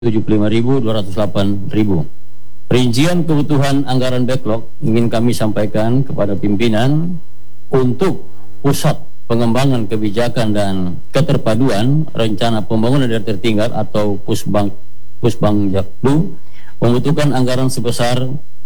75.208.000. Rincian kebutuhan anggaran backlog ingin kami sampaikan kepada pimpinan untuk pusat pengembangan kebijakan dan keterpaduan rencana pembangunan daerah tertinggal atau Pusbangjaklu membutuhkan anggaran sebesar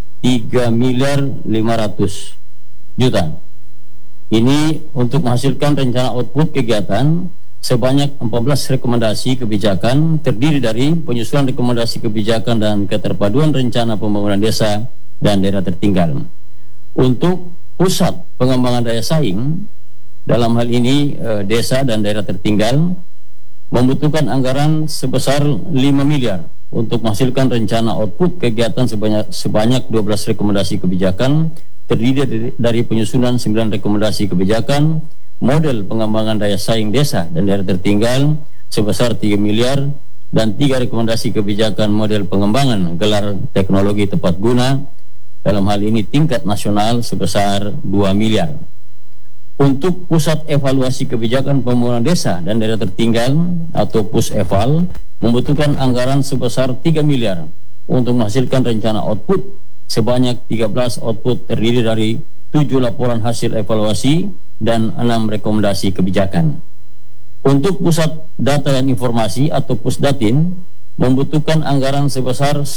3.500.000.000. Ini untuk menghasilkan rencana output kegiatan sebanyak 14 rekomendasi kebijakan terdiri dari penyusunan rekomendasi kebijakan dan keterpaduan rencana pembangunan desa dan daerah tertinggal. Untuk pusat pengembangan daya saing, dalam hal ini desa dan daerah tertinggal, membutuhkan anggaran sebesar 5 miliar untuk menghasilkan rencana output kegiatan sebanyak 12 rekomendasi kebijakan terdiri dari penyusunan 9 rekomendasi kebijakan, model pengembangan daya saing desa dan daerah tertinggal sebesar 3 miliar dan 3 rekomendasi kebijakan model pengembangan gelar teknologi tepat guna dalam hal ini tingkat nasional sebesar 2 miliar. Untuk pusat evaluasi kebijakan pembangunan desa dan daerah tertinggal atau Puseval membutuhkan anggaran sebesar 3 miliar untuk menghasilkan rencana output sebanyak 13 output terdiri dari 7 laporan hasil evaluasi dan 6 rekomendasi kebijakan. Untuk pusat data dan informasi atau Pusdatin membutuhkan anggaran sebesar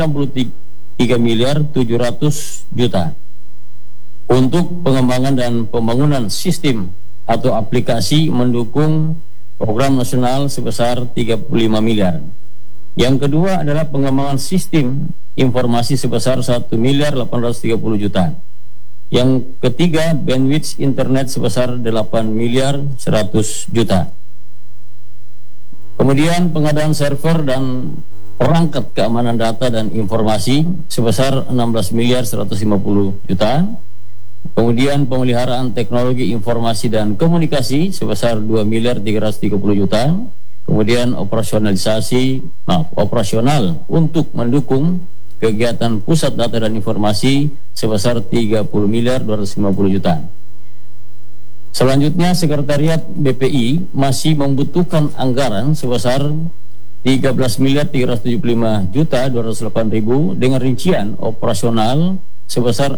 93.700.000.000 untuk pengembangan dan pembangunan sistem atau aplikasi mendukung program nasional sebesar 35 miliar. Yang kedua adalah pengembangan sistem informasi sebesar 1.830.000.000. Yang ketiga, bandwidth internet sebesar 8.100.000.000. Kemudian pengadaan server dan perangkat keamanan data dan informasi sebesar 16.150.000.000. Kemudian pemeliharaan teknologi informasi dan komunikasi sebesar 2.330.000.000. Kemudian operasional untuk mendukung kegiatan pusat data dan informasi sebesar 30.250.000.000. Selanjutnya, Sekretariat BPI masih membutuhkan anggaran sebesar 13.375.208.000 dengan rincian operasional sebesar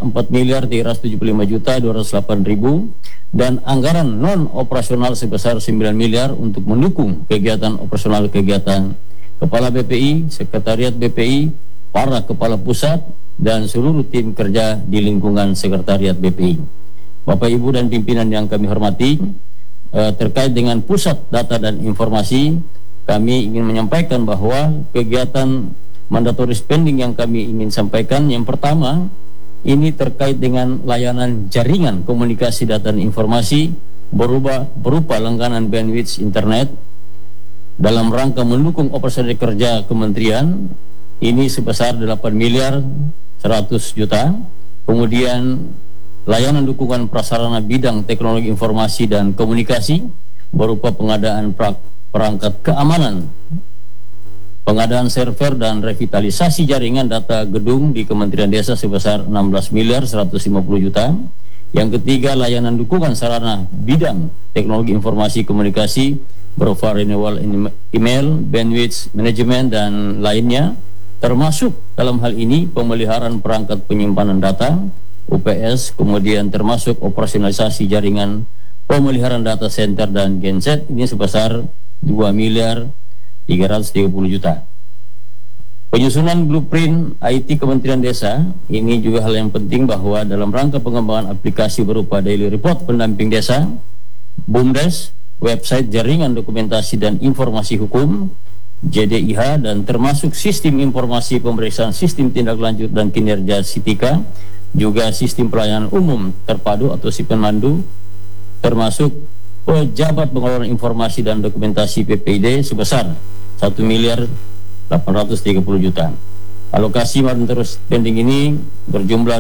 4.375.208.000 dan anggaran non operasional sebesar 9 miliar untuk mendukung kegiatan operasional kegiatan Kepala BPI, Sekretariat BPI, para kepala pusat dan seluruh tim kerja di lingkungan Sekretariat BPI. Bapak Ibu dan pimpinan yang kami hormati, terkait dengan pusat data dan informasi, kami ingin menyampaikan bahwa kegiatan mandatory spending yang kami ingin sampaikan, yang pertama ini terkait dengan layanan jaringan komunikasi data dan informasi berupa langganan bandwidth internet dalam rangka mendukung operasi kerja kementerian ini sebesar 8.100.000.000. Kemudian layanan dukungan prasarana bidang teknologi informasi dan komunikasi berupa pengadaan perangkat keamanan, pengadaan server dan revitalisasi jaringan data gedung di Kementerian Desa sebesar 16.150.000.000. Yang ketiga, layanan dukungan sarana bidang teknologi informasi komunikasi berupa renewal email, bandwidth management dan lainnya, termasuk dalam hal ini pemeliharaan perangkat penyimpanan data UPS, kemudian termasuk operasionalisasi jaringan pemeliharaan data center dan genset ini sebesar 2.330.000.000. Penyusunan blueprint IT Kementerian Desa ini juga hal yang penting bahwa dalam rangka pengembangan aplikasi berupa daily report pendamping desa, BUMDes, website jaringan dokumentasi dan informasi hukum JDIH, dan termasuk sistem informasi pemeriksaan sistem tindak lanjut dan kinerja SITIKA, juga sistem pelayanan umum terpadu atau SIPENMANDU, termasuk pejabat pengelolaan informasi dan dokumentasi PPID sebesar 1.830.000.000. Alokasi mandatory spending ini berjumlah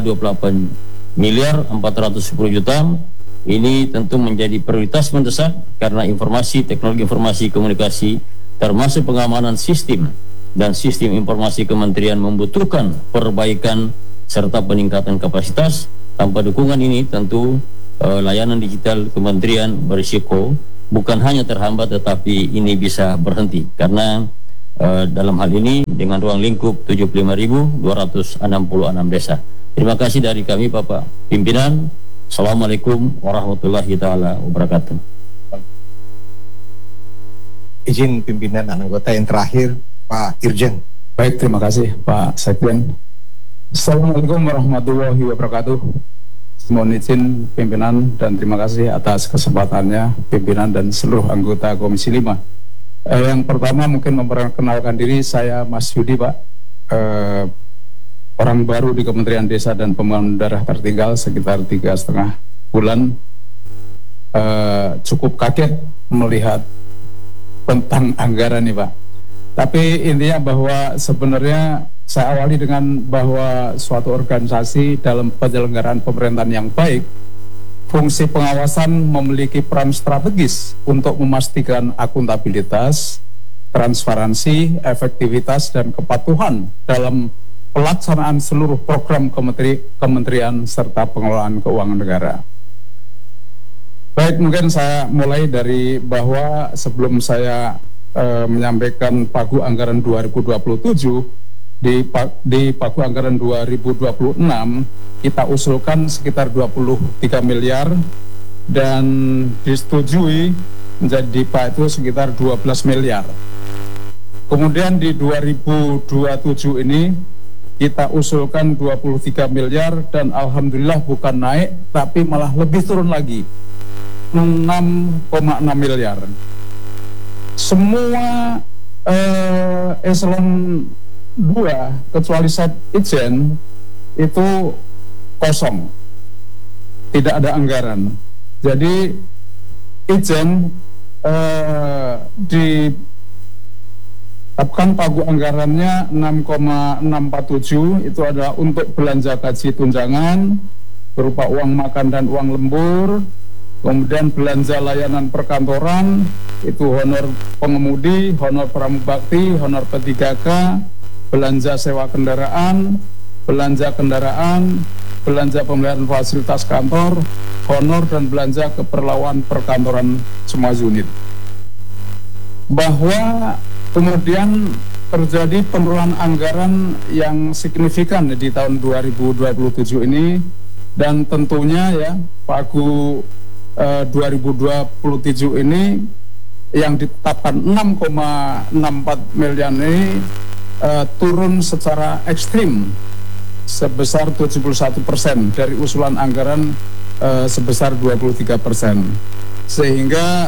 28.410.000.000. Ini tentu menjadi prioritas mendesak karena informasi, teknologi informasi komunikasi termasuk pengamanan sistem dan sistem informasi kementerian membutuhkan perbaikan serta peningkatan kapasitas. Tanpa dukungan ini tentu layanan digital kementerian berisiko bukan hanya terhambat tetapi ini bisa berhenti karena dalam hal ini dengan ruang lingkup 75.266 desa. Terima kasih dari kami Bapak Pimpinan. Assalamualaikum warahmatullahi taala wabarakatuh. Izin pimpinan dan anggota yang terakhir, Pak Irjen. Baik, terima kasih Pak Sekjen. Assalamualaikum warahmatullahi wabarakatuh. Mohon izin pimpinan dan terima kasih atas kesempatannya pimpinan dan seluruh anggota Komisi 5. Yang pertama mungkin memperkenalkan diri, saya Mas Yudi Pak, orang baru di Kementerian Desa dan Pembangunan Daerah Tertinggal sekitar 3,5 bulan. Cukup kaget melihat tentang anggaran nih Pak. Tapi intinya bahwa sebenarnya saya awali dengan bahwa suatu organisasi dalam penyelenggaraan pemerintahan yang baik, fungsi pengawasan memiliki peran strategis untuk memastikan akuntabilitas, transparansi, efektivitas, dan kepatuhan dalam pelaksanaan seluruh program kementerian serta pengelolaan keuangan negara. Baik, mungkin saya mulai dari bahwa sebelum saya menyampaikan pagu anggaran 2027, di pagu anggaran 2026 kita usulkan sekitar 23 miliar dan disetujui menjadi DIPA itu sekitar 12 miliar. Kemudian di 2027 ini kita usulkan 23 miliar dan alhamdulillah bukan naik tapi malah lebih turun lagi 6,6 miliar. Semua eselon 2 kecuali Sekjen itu kosong, tidak ada anggaran. Jadi Ijen ditetapkan pagu anggarannya 6,647 itu adalah untuk belanja gaji tunjangan berupa uang makan dan uang lembur, kemudian belanja layanan perkantoran itu honor pengemudi, honor pramugari, honor P3K, belanja sewa kendaraan, belanja kendaraan, belanja pemeliharaan fasilitas kantor, honor dan belanja keperluan perkantoran semua unit. Bahwa kemudian terjadi penurunan anggaran yang signifikan di tahun 2027 ini dan tentunya ya pagu 2027 ini yang ditetapkan 6,64 miliar ini turun secara ekstrim sebesar 71% dari usulan anggaran sebesar 23%, sehingga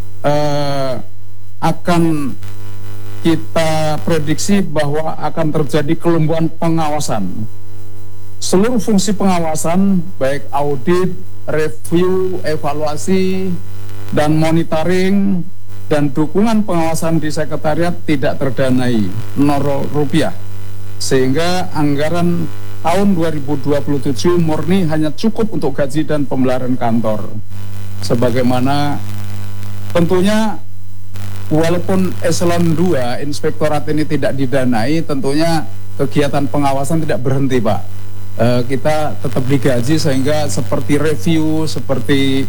akan kita prediksi bahwa akan terjadi kelumpuhan pengawasan. Seluruh fungsi pengawasan baik audit, review, evaluasi, dan monitoring dan dukungan pengawasan di sekretariat tidak terdanai, 0 rupiah. Sehingga anggaran tahun 2027 murni hanya cukup untuk gaji dan pemeliharaan kantor. Sebagaimana tentunya walaupun eselon 2 inspektorat ini tidak didanai, tentunya kegiatan pengawasan tidak berhenti Pak. Kita tetap digaji sehingga seperti review, seperti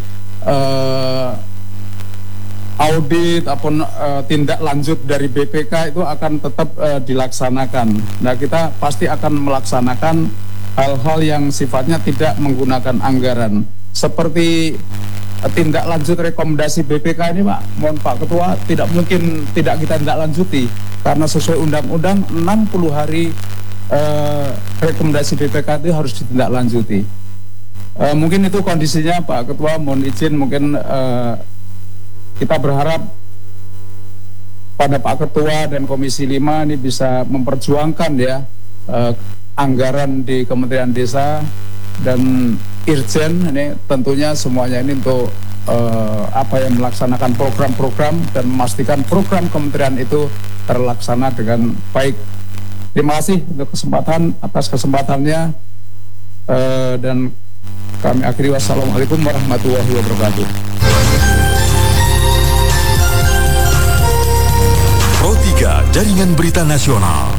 audit ataupun tindak lanjut dari BPK itu akan tetap dilaksanakan. Nah, kita pasti akan melaksanakan hal-hal yang sifatnya tidak menggunakan anggaran. Seperti tindak lanjut rekomendasi BPK ini Pak, mohon Pak Ketua, tidak mungkin tidak kita tindak lanjuti karena sesuai undang-undang 60 hari rekomendasi BPK itu harus ditindaklanjuti. Mungkin itu kondisinya Pak Ketua, mohon izin mungkin kita berharap pada Pak Ketua dan Komisi 5 ini bisa memperjuangkan ya anggaran di Kementerian Desa dan Irjen ini tentunya semuanya ini untuk yang melaksanakan program-program dan memastikan program kementerian itu terlaksana dengan baik. Terima kasih untuk atas kesempatannya dan kami akhiri. Wassalamualaikum warahmatullahi wabarakatuh. Pro 3 Jaringan Berita Nasional.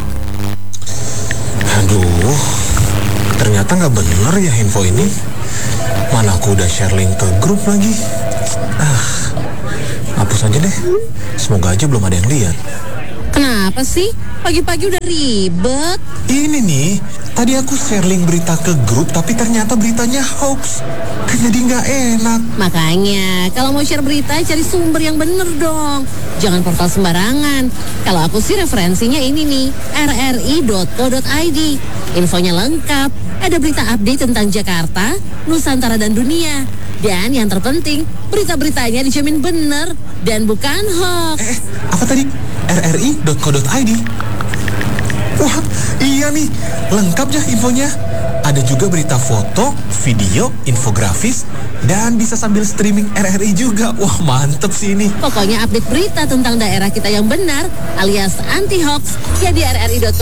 Aduh, ternyata nggak bener ya info ini. Mana aku udah share link ke grup lagi. Hapus aja deh. Semoga aja belum ada yang lihat. Kenapa sih? Pagi-pagi udah ribet. Ini nih, tadi aku share link berita ke grup tapi ternyata beritanya hoax. Kan jadi nggak enak. Makanya, kalau mau share berita, cari sumber yang bener dong. Jangan portal sembarangan. Kalau aku sih referensinya ini nih, rri.co.id. Infonya lengkap. Ada berita update tentang Jakarta, Nusantara, dan dunia. Dan yang terpenting, berita-beritanya dijamin bener dan bukan hoax. Apa tadi? rri.co.id. Wah, iya nih, lengkap ya infonya. Ada juga berita foto, video, infografis, dan bisa sambil streaming RRI juga. Wah, mantep sih ini. Pokoknya update berita tentang daerah kita yang benar alias anti hoax ya di rri.co.id.